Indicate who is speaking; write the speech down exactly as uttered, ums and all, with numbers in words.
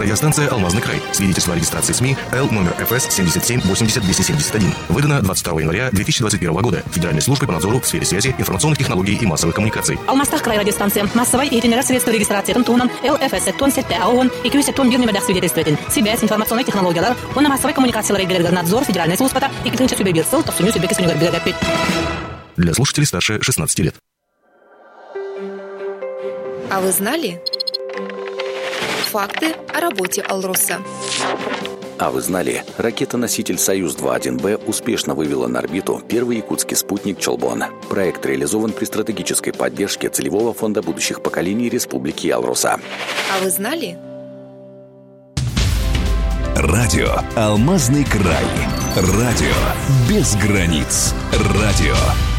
Speaker 1: Радиостанция «Алмазный край». Свидетельство о регистрации СМИ Л номер эф эс семьдесят семь восемьдесят двести семьдесят один. Выдано двадцать второго января две тысячи двадцать первого года Федеральной службой по надзору в сфере связи, информационных технологий и массовых коммуникаций.
Speaker 2: Алмастах край радиостанция. Массовой и итинера средства регистрации Тунтунан Л эф эс тон сетте аон и кюсеттон бирни медах свидетельствует. Связь, информационные технологии, он на массовой коммуникации регулярный надзор Федеральной службы и клинча сюбе бирсел, то сумю сюбе кисуню горбилегапит.
Speaker 1: Для слушателей старше шестнадцати лет.
Speaker 3: А вы знали? Факты о работе «Алроса».
Speaker 4: А вы знали, ракета-носитель «Союз два один Б» успешно вывела на орбиту первый якутский спутник «Чолбон». Проект реализован при стратегической поддержке Целевого фонда будущих поколений Республики Алроса.
Speaker 3: А вы знали?
Speaker 5: Радио «Алмазный край». Радио без границ. Радио